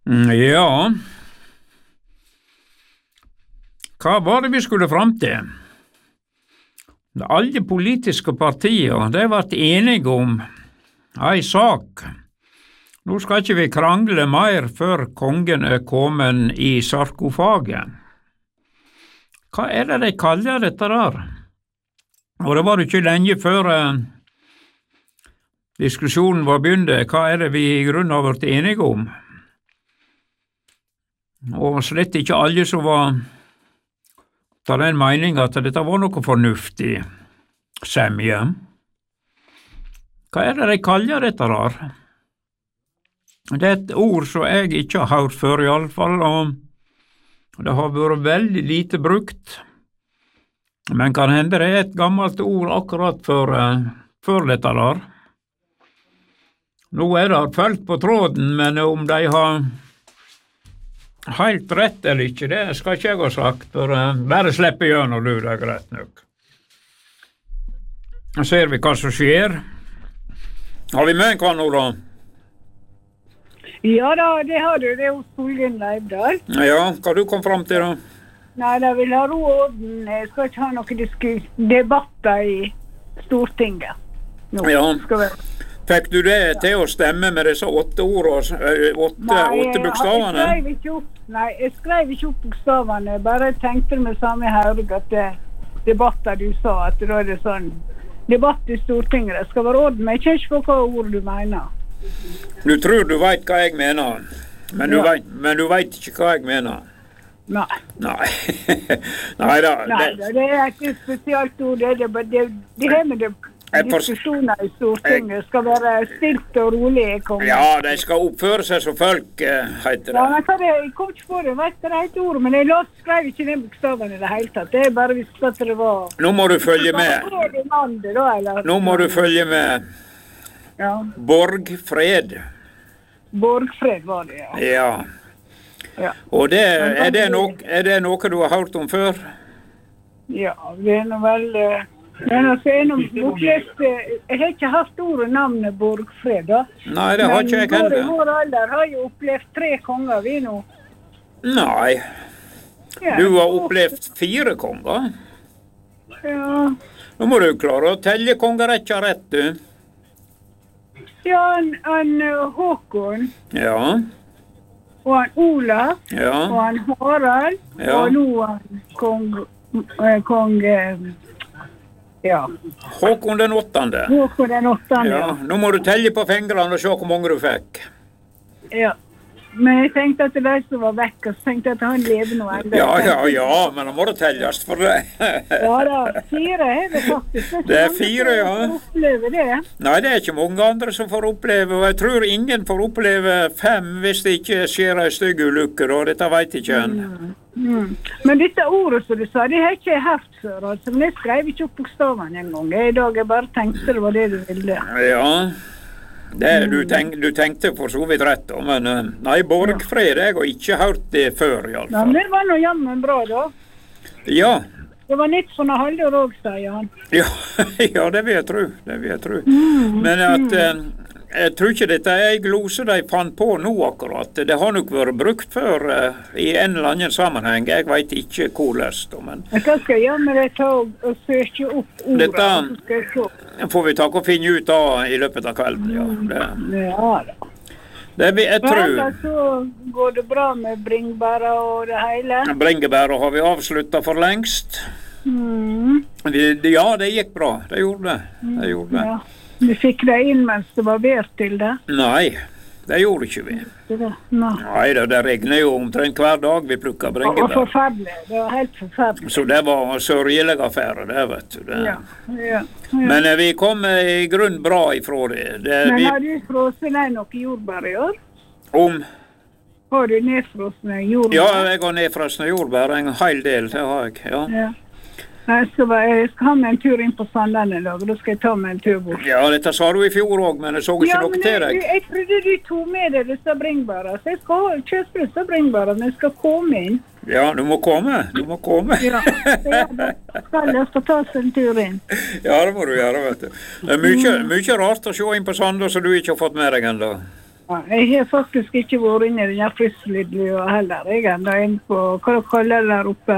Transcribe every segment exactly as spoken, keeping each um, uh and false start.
Mm, Ja, hva var det vi skulle fram til? Alle politiske partier, de ble enige om ei sak. Nå skal ikke vi krangle mer før kongen er kommet i sarkofagen. Hva er det de kaller dette der? Og det var ikke lenge før eh, diskusjonen var begynt. Hva er det vi i grunnen har vært enige om? Og slett ikke alle som var ta den mening at dette var noe fornuftig semje. Hva er det de kaller dette der? Det er et ord som jeg ikke har hørt før i alle fall, og det har vært veldig lite brukt. Men kan hende det er et gammelt ord akkurat for, uh, for dette der. Nå er det følt på tråden, men om de har helt rett eller ikke, det skal ikke jeg ha sagt, for uh, bare slippe gjennom du, det er greit nok. Nå ser vi hva som skjer. Har vi med hva nå da? Ja da, det har du, det er hos Solgen Leibdal. Ja, hva du kom fram til da? Nei, da vil ha ro og orden. Jeg skal ikke ha noen diskus- debatter i Stortinget. Nå Ja. skal vi... Fikk du det til å stemme med disse åtte ordene, øh, åtte, Nei, åtte bokstavene? Jeg skrev ikke opp, nei, jeg skrev ikke opp bokstavene. Bare tenkte med samme høring at det debatter du sa, at da er det sånn debatt i Stortinget. Det skal være orden, men jeg kjenner ikke på hva ord du mener. Du tror du vet hva jeg mener, men du, Ja. vet, men du vet ikke hva jeg mener. Nei. Nei. Nei da. Nei, Det, det er ikke et spesielt ord. Det, det, det, det her med det, Jeg forst- diskusjoner i Stortinget skal være stilt og rolig. Kongen. ja, de skal oppføre seg som folk, eh, heter Ja, det. men hva det, jeg kom ikke på det, jeg vet det er et ord, men jeg la- skrev ikke den bokstaven i det hele tatt. Det er bare visst at det var... Nå må du følge med. Hva er det landet da, eller? Nå må du følge med. Ja, Borgfred. Borgfred var det, ja. Ja. Ja, Og det, er, det no, er det noe du har hørt om før? ja det er noe vel... eh, Men altså, jeg, har noe opplevd, eh, jeg har ikke hatt ordet navnet Borgfred da. Nei, det har ikke jeg Men heller. vår alder har jo opplevd tre konger vi nå. Nei, Ja, du har opplevd fire konger. Ja, Nå må du klare å telle kongerekka rett, du. ja han, han eh, Håkon, Ja, og han Olav, og ja, han Harald, Ja. og nå han kong, eh, kong eh, ja, Håkon den åttende. Håkon den åttende. Ja, nå må du telle på fingrene og se hvor mange du fikk. Ja. Men jeg tenkte at det var som var vekk, og så tenkte jeg at han lever nå enda. Ja, ja, ja, men nå må det telles for det. Ja da, fire er det faktisk. Det er fire, ja. Jeg opplever det. Nei, det er ikke mange andre som får oppleve, og jeg tror ingen får oppleve fem hvis det ikke skjer en stygg ulykke, og dette vet ikke en. Mm. Men dette ordet som du sa, det har ikke jeg haft før, altså. Men jeg skrev ikke opp bokstavene en gang. I dag jeg bare tenkte det var det du ville. Ja, det, du, tenk, du tenkte for så vidt rett, da, men eh, nei, Borgfred, jeg har ikke hørt det før, i alle Ja, fall. men det var nå jammen bra da. Ja, Det var nytt for noe halvår også, sier han. ja, ja, det vil jeg tro, det vil jeg tro. Men at, eh, jeg tror ikke dette er en glose de fant på nå akkurat. Det har nok vært brukt før eh, i en eller annen sammenheng. Jeg vet ikke hvordan, da, men Men hva skal jeg gjøre med det ta og, og søke opp ordet? Dette- og så skal jeg se. det får vi ta og finne ut av i løpet av kvelden, ja. Det, Ja da. det vil jeg Men tror. ellers så går det bra med bringebæra og det hele. Bringebæret har vi avsluttet for lengst. Mm. Vi, ja, det gikk bra. Det gjorde det. Det gjorde det. Ja. Vi fikk det inn mens det var vær til det. Nei, det gjorde ikke vi. Det var, nei. Nei, det, det regner jo omtrent hver dag vi plukker Det var bringebær. forferdelig. Det var helt forferdelig. Så det var en sørgelig affære, det, vet du. Det. Ja, ja, ja. Men eh, vi kom eh, i grunn bra ifra det. det Men vi, har du frosset ned noe jordbær i år? om, Har du nedfrosne jordbær? ja, jeg har nedfrosne jordbær, en hel del, det har jeg, ja. Ja. Nei, så var- jeg skal ha meg en tur inn på Sandane i dag, og da skal jeg ta meg en tur bort. Ja, dette sa du i fjor òg, men jeg så ikke Ja, noe men til jeg, deg. jeg trodde du tok med deg disse bringebæra, så jeg skal ha kjøpe disse bringebæra, men jeg skal komme inn. Ja, du må komme, du må komme. Ja, så jeg skal jeg skal ta seg en tur inn. Ja, det må du gjøre, vet du. Det er mye, mye rart å se inn på Sandå som du ikke har fått med deg ennå. Ja, jeg har faktisk ikke vært inne i den Frislidlua heller. Jeg er enda inne på, hva du kaller det der oppe?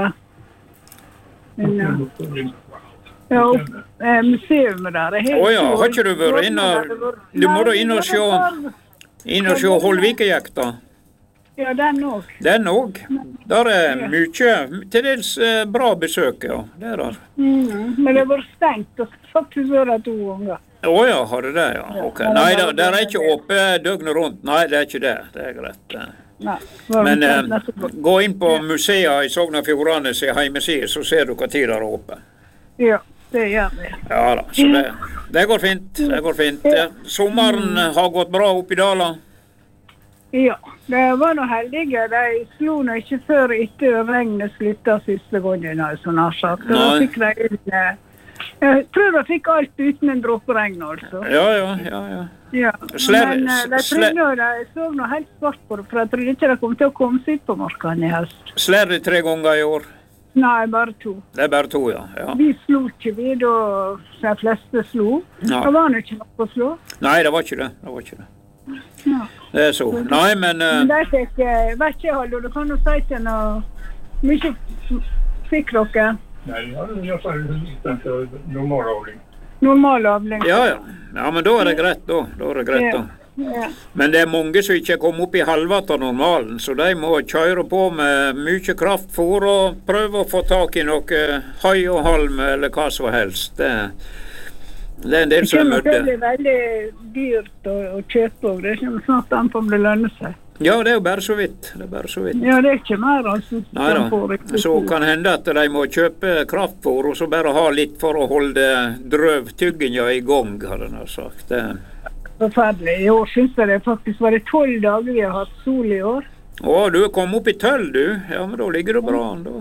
Men, ja. Ja, eh, museumet der. Åja, har ikke du vært inne? Du må da inn og se, inn og se Holvikejekta. Ja, den også. Den også. Der er mye, til dels bra besøk, ja. Det er der. Mm, men det var stengt, og faktisk var det to ganger. Åja, har du det, ja. Ok. Nei, det, det er ikke åpent døgnet rundt. Nei, det er ikke det. Det er greit. Nei, men eh, gå inn på museet i Sogn og Fjordane sin hjemmeside, så ser du hva tid det er åpent. Ja. Det gjør vi. Ja da, så det, det går fint. Det går fint. Sommeren har gått bra opp i Dala? Ja, det var noe heldige. De slo nå ikke før etter regnet sluttet siste gangen, sånn har sagt. Da fikk de inn, jeg tror de fikk alt uten en dråperegn, altså. Ja, ja, ja. ja. ja. Sler, Men de trodde de så noe helt svart på det, for jeg trodde ikke de kom til å komme seg ut på markene i høst. Slår de tre ganger i år? Nei, bare to. Det er bare to, ja. ja. Vi slo ikke vi, da de fleste slo. Ja. Det var ikke noe å slå. Nei, det var ikke det. Det var ikke det. Ja. Det er så. Nei, men... Uh... Men det fikk, jeg vet ikke, Hallo, du kan jo si til noe... Mye fikk dere? Nei, jeg sa normal avling. Normal avling. Ja, ja. Ja, men da er det greit, da. Da er det greit, da. Ja. Men det er mange som ikke kommer opp i halvvatt av normalen, så de må kjøre på med mye kraftfôr og prøve å få tak i noe høy og halm eller hva som helst. Det, det er en del som er mødde. Det blir veldig dyrt å, å kjøpe, og det kommer snart an på om det lønner seg. Ja, det er jo bare så vidt. Det er bare så vidt. Ja, det er ikke mer, altså. Nei da, så kan hende at de må kjøpe kraftfôr og så bare ha litt for å holde drøvtygginga i gang, har den sagt. Det forferdelig. I år synes jeg det faktisk var det tolv dager vi har hatt sol i år. Å, du er kommet opp i tølv, du. Ja, men da ligger du bra an, da.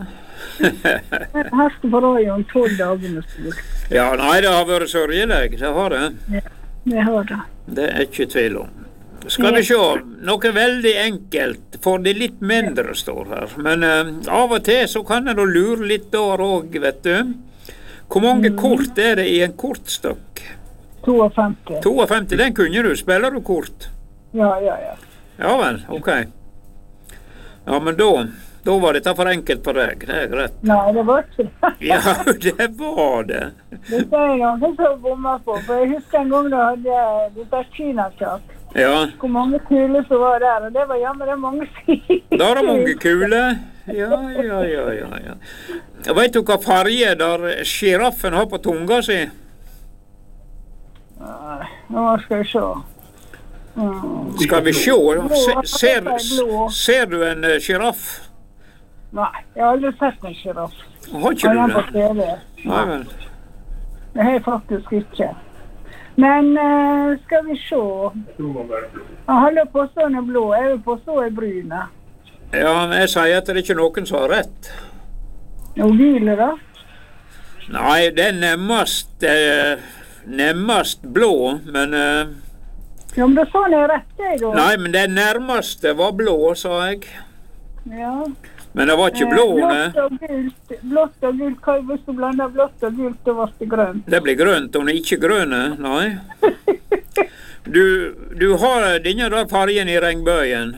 Her skal bare ha jo en tolv dager med sol. Ja, nei, det har vært sørgelig. Det har det. Ja, det har det. Det er ikke tvil om. Skal vi se, noe veldig enkelt, for det litt mindre står her. Men uh, av og til så kan jeg da lure litt der også, vet du. Hvor mange mm. kort er det i en kortstokk? femti to. femti, den kunne du. Spiller du kort? Ja, ja, ja. Ja vel, ok. Ja, men da, da var dette for enkelt for deg. Det er greit. Nei, det var ikke det. Ja, det var det. Det er noe som bommer på, for jeg husker en gang da hadde jeg dette kinakjak. Ja. Hvor mange kuler som var der, og det var jammen det mange sider. Da er det mange kuler. Ja, ja, ja, ja, ja. Vet du hva farge der giraffen har på tunga si? Nei, nå skal vi se. Mm. Skal vi se? Se, ser, ser du en giraff? Nei, jeg har aldri sett en giraff. Har ikke du det? Nei, vel. Det har jeg faktisk ikke. Men uh, skal vi se. Han holder på sånn er blå, jeg vil på så er brune. Ja, men jeg sier at det er ikke noen som har rett. Og gule da? Nei, det er nemmest... Uh, Nærmest blå, men... Uh, ja, men da sa jeg rett, jeg da. Nei, men det nærmeste var blå, sa jeg. Ja. Men det var ikke blå, ne? Blått og gult, blått og gult, hva hvis du blander blått og gult, det var det grønt. Det blir grønt, og det er ikke grønne, nei. Du, du har denne der fargen i regnbøyen.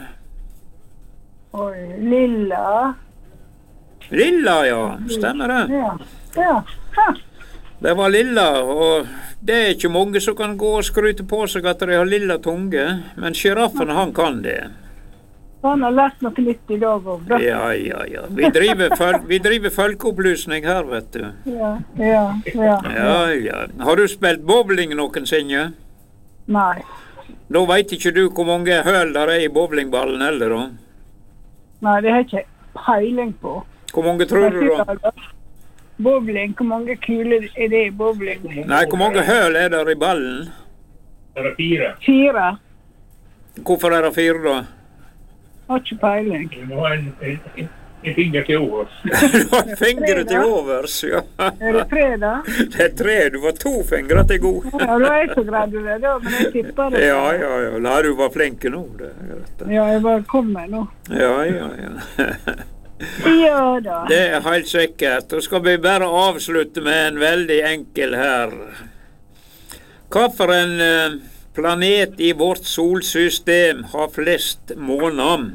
Oi, lilla. Lilla, ja. Stemmer det. Ja, ja. Ha. Det var lilla, og det er ikke mange som kan gå og skryte på seg at de har lilla tunge, men giraffen, han kan det. Han har lært noe nytt i dag også. Ja, ja, ja. Vi driver, føl vi driver folkeopplysning her, vet du. Ja, ja, ja. Ja, ja. Har du spilt bowling noensinne? Nei. Da vet ikke du hvor mange høl der er i bowlingballen heller, da? Nei, det har jeg ikke peiling på. Hvor mange tror du da? Bowling, hvor mange kuler er det i bowling? Nei, hvor mange høl er der i ballen? Det er fire. Fire? Hvorfor er det fire da? Har ikke peiling. Du må ha en, en, en finger til overs. Du har fingre til overs, ja. Er det tre da? Det er tre, du var to fingre til god. Ja, da er jeg så glad du det da, men jeg tipper det. Ja, ja, ja. Nei, du var flink nå. Det er greit. Ja, jeg bare kom med nå. Ja, ja, ja. Ja da. Det er helt sikkert. Da skal vi bare avslutte med en veldig enkel her. Hva for en uh, planet i vårt solsystem har flest måner?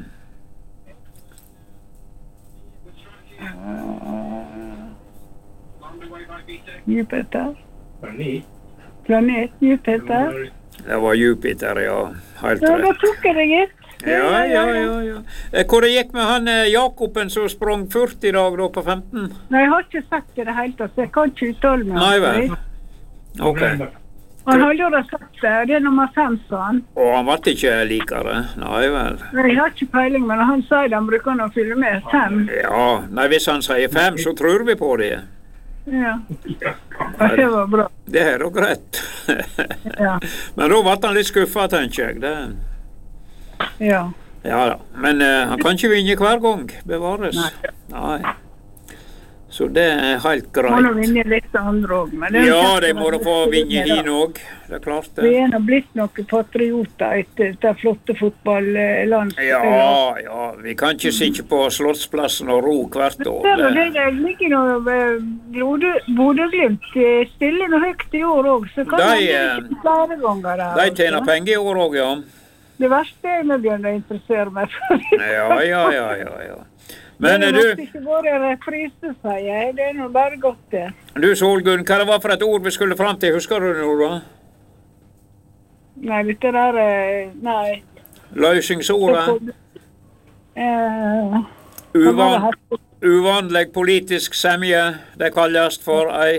Jupiter. Planet. Planet Jupiter. Det var Jupiter, ja. Helt Ja, da rett. tok jeg det gitt. Ja, ja, ja, ja. Eh, Hvor det gikk med han eh, Jakoben som sprang fort i dag da på femten? Nei, jeg har ikke sagt det i det hele tatt, så jeg kan ikke uttale meg. Nei vel. Ok. Han har jo da sagt det, det er nummer fem, sa han. Og han ble ikke likere. Nei vel. Jeg har ikke peiling, men han sier de bruker å fylle med fem. Ja, nei, hvis han sier fem, så tror vi på det. Ja. Ja, det var bra. Det er da greit. Ja. Men da ble han litt skuffa, tenker jeg. Det. Ja. Ja da. Men eh, han kan ikke vinne hver gang. Bevares. Nei. Så det er helt Må nå greit. vinne litt andre òg, men det er Ja, kjekt de å må da være få litt vinne vinner, hin da. òg. Det er klart Vi det. er nå blitt noen patrioter etter dette flotte fotballandet. Ja, ja. Vi kan ikke sitte på Slottsplassen og ro hvert år. Det, det, Det. det ligger noe Bodø- Bodø-Glimt eh, stiller noe høyt i år òg, så kan De, det eh, bli flere ganger. Der, De tjener altså. penger i år òg, ja. Det verste er når begynner å interessere meg for. Ja, ja, ja, ja, ja. Men det eh, har nok du, ikke vært en reprise, sier jeg. Det er nå bare godt, det. du Solgunn, hva det var for et ord vi skulle fram til? Husker du det nå, da? Nei, dette der eh, Nei. Løsningsordet? Eh, Uvan, uvanlig politisk semje. Det kalles for ei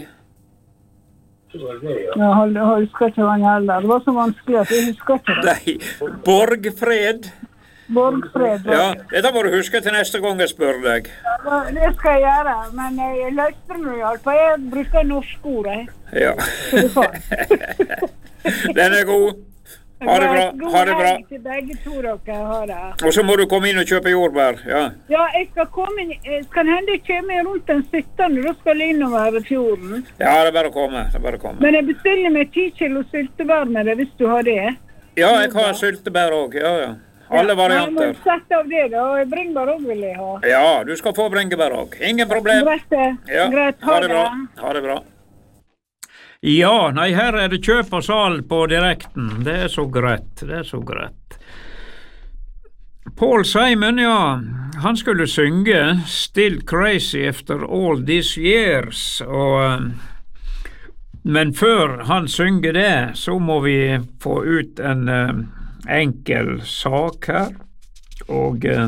Jeg husker ikke hva han heller. Det var så vanskelig at jeg husker ikke det. Nei, borgfred. Borgfred. Ja, dette må du huske til neste gang jeg spør deg. Ja, det skal jeg gjøre, men jeg løste det nå i hvert fall. Jeg bruker norsk ord, jeg. Ja. Så det får. Den er god. Ha det bra. Ha det bra. God helg til begge to dere har det. Og så må du komme inn og kjøpe jordbær. Ja, Ja, jeg skal komme inn, eh, kan hende jeg kommer rundt den syttende, da skal jeg innover fjorden. ja det er bare å komme. Det er bare å komme. Men jeg bestiller meg ti kilo syltebær med det, hvis du har det. Ja, jeg har syltebær òg. Ja, ja. Alle Ja, varianter. men sett av det da, og bringebær også vil jeg ha. Ja, du skal få bringebær òg. Ingen problem. Greit, det. Ja, Greit, ha det bra. Ha det bra. Ja, nei, her er det kjøp og salg på direkten. Det er så greit, det er så greit. Paul Simon, ja, han skulle synge Still Crazy After All These Years, og, eh, men før han synger det, så må vi få ut en eh, enkel sak her, og eh,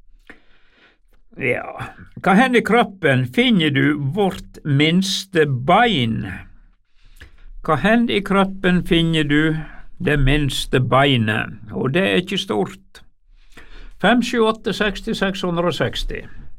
ja, hva hender i kroppen finner du vårt minste bein? Hva hender i kroppen finner du det minste beinet, og det er ikke stort. fem sju åtte seks seks seks seksti